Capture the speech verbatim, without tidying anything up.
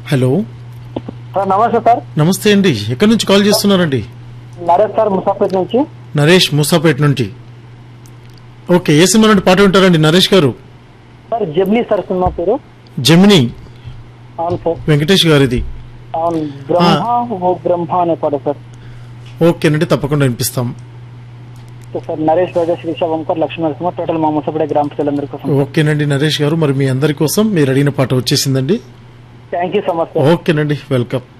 Hello sir నమస్తే sir. నమస్తే అండి. ఎక్కడి నుంచి కాల్ చేస్తున్నారండి? నరేష్ సార్, ముసాపేట్ నుంచి. నరేష్ ముసాపేట్ నుంచి. ఓకే, ఏ సినిమా నుండి పాట వింటారండి నరేష్ గారు? సార్ జెమినీ సార్ సినిమా పేరు. జెమినీ. అవును సార్. వెంకటేష్ గారిది. అవును, బ్రహ్మ ఓ బ్రహ్మ అనే పాట సార్. ఓకేనండి, తప్పకుండా వినిపిస్తాం. సార్ నరేష్ రాజా శ్రీష వంకర్ లక్ష్మీ నరసింహ టోటల్ మా ముసాపేట గ్రామ ప్రజలందరి కోసం. ఓకేనండి నరేష్ గారు, మరి మీ అందరి కోసం మీరు అడిగిన పాట వచ్చేసిందండి. Thank you so much sir. ఓకేనండి, వెల్కమ్.